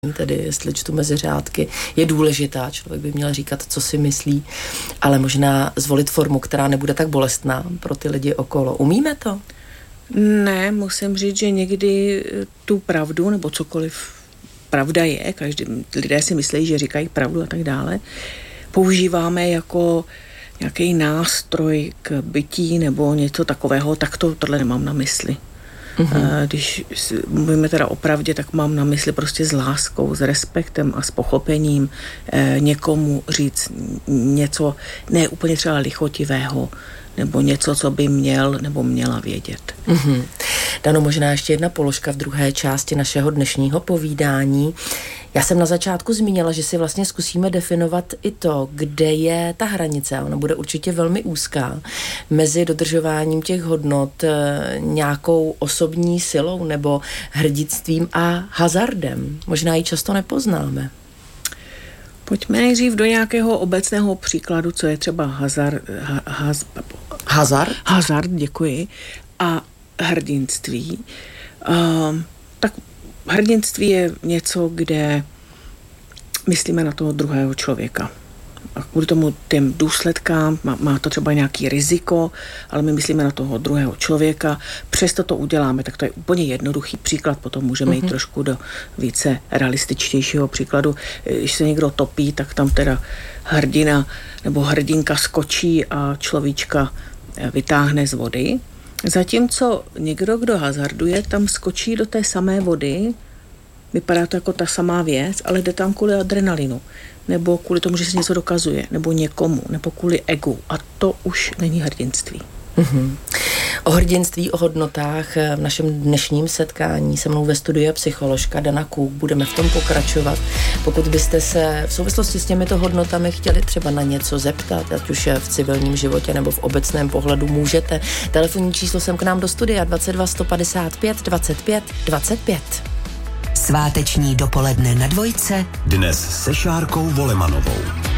Tedy jestli čtu mezi řádky, je důležitá. Člověk by měl říkat, co si myslí, ale možná zvolit formu, která nebude tak bolestná pro ty lidi okolo. Umíme to? Ne, musím říct, že někdy tu pravdu, nebo cokoliv pravda je, lidé si myslí, že říkají pravdu a tak dále, používáme jako nějaký nástroj k bytí nebo něco takového, tak tohle nemám na mysli. Když mluvíme teda o pravdě, tak mám na mysli prostě s láskou, s respektem a s pochopením někomu říct něco ne úplně třeba lichotivého, nebo něco, co by měl nebo měla vědět. Dano, možná ještě jedna položka v druhé části našeho dnešního povídání. Já jsem na začátku zmínila, že si vlastně zkusíme definovat i to, kde je ta hranice. Ona bude určitě velmi úzká mezi dodržováním těch hodnot nějakou osobní silou nebo hrdictvím a hazardem. Možná ji často nepoznáme. Pojďme nejdřív do nějakého obecného příkladu, co je třeba hazard, děkuji, a hrdinství. Tak hrdinství je něco, kde myslíme na toho druhého člověka. A kvůli tomu těm důsledkám má to třeba nějaký riziko, ale my myslíme na toho druhého člověka, přesto to uděláme, tak to je úplně jednoduchý příklad, potom můžeme jít trošku do více realističtějšího příkladu. Když se někdo topí, tak tam teda hrdina nebo hrdinka skočí a človíčka vytáhne z vody. Zatímco někdo, kdo hazarduje, tam skočí do té samé vody, vypadá to jako ta samá věc, ale jde tam kvůli adrenalinu, nebo kvůli tomu, že se něco dokazuje, nebo někomu, nebo kvůli egu. A to už není hrdinství. O hrdinství, o hodnotách v našem dnešním setkání se mnou ve studiu je psycholožka Dana Kůk. Budeme v tom pokračovat. Pokud byste se v souvislosti s těmito hodnotami chtěli třeba na něco zeptat, ať už v civilním životě nebo v obecném pohledu, můžete. Telefonní číslo sem k nám do studia 22 155 25 25. Sváteční dopoledne na Dvojce. Dnes se Šárkou Volemanovou.